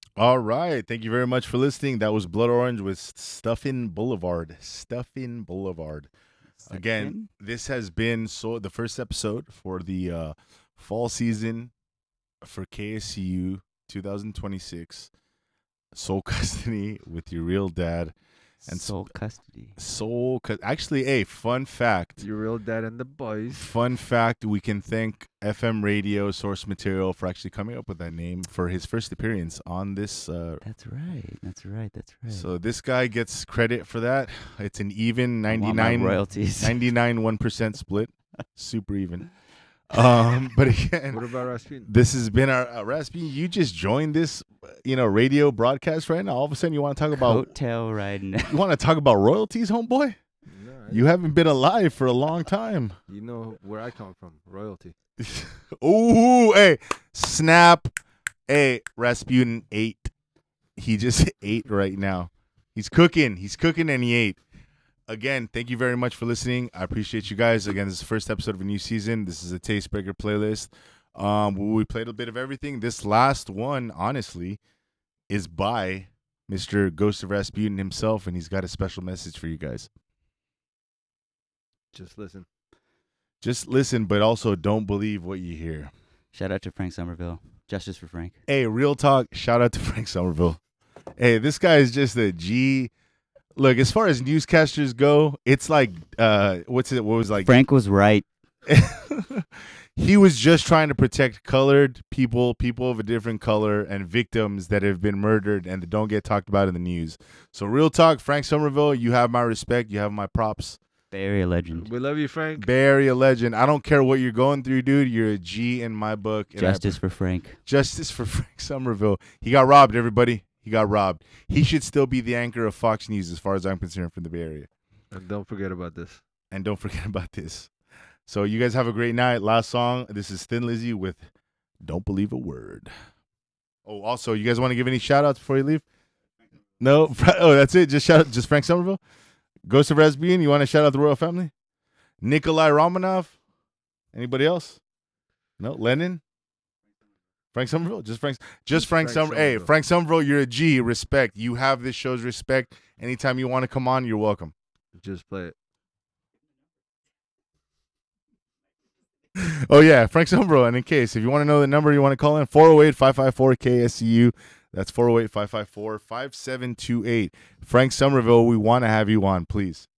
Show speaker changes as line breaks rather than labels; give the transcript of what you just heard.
All right. Thank you very much for listening. That was Blood Orange with Stuffin Boulevard. Stuffin Boulevard. Again,
Second?
this has been the first episode for the fall season for KSCU 2026 Soul Custody with your real dad and
Soul custody.
Actually, a fun fact.
Your real dad and the boys.
Fun fact, we can thank FM radio source material for actually coming up with that name for his first appearance on this.
That's right. That's right. That's right.
So this guy gets credit for that. It's an even
I want my
99
royalties.
1% split. Super even. But again,
What about Rasputin?
this has been our Raspi. You just joined this, radio broadcast right now. All of a sudden, you want to talk about
Coattail riding.
you want to talk about royalties, homeboy?
No,
You haven't been alive for a long time.
you know where I come from, royalty.
Ooh, hey, snap. Hey, Rasputin ate. He just ate right now. He's cooking. He's cooking and he ate. Again, thank you very much for listening. I appreciate you guys. Again, this is the first episode of a new season. This is a Taste Breaker playlist. We played a bit of everything. This last one, honestly, is by Mr. Ghost of Rasputin himself, and he's got a special message for you guys.
Just listen.
Just listen, but also don't believe what you hear.
Shout out to Frank Somerville. Justice for Frank.
Hey, real talk. Shout out to Frank Somerville. Hey, this guy is just a G. Look, as far as newscasters go, it's like what was like
Frank was right.
he was just trying to protect colored people of a different color, and victims that have been murdered and that don't get talked about in the news. So real talk, Frank Somerville, you have my respect. You have my props.
Bay Area legend.
We love you, Frank.
Bay Area legend. I don't care what you're going through, dude. You're a G in my book. and
Justice for Frank.
Justice for Frank Somerville. He got robbed, everybody. He got robbed. He should still be the anchor of Fox News as far as I'm concerned from the Bay Area.
And don't forget about this.
And don't forget about this. So you guys have a great night. Last song. This is Thin Lizzy with Don't Believe a Word. Oh, also, you guys want to give any shout outs before you leave? No? Oh, that's it. Just Frank Somerville? Ghost of Rasputin, you want to shout out the royal family? Nikolai Romanov? Anybody else? No? Lenin? Frank Somerville? Just Frank Somerville. Hey,
Somerville.
Frank Somerville, you're a G. Respect. You have this show's respect. Anytime you want to come on, you're welcome.
Just play it.
Oh, yeah, Frank Somerville. And in case, if you want to know the number you want to call in, 408-554-KSCU. That's 408-554-5728. Frank Somerville, we want to have you on, please.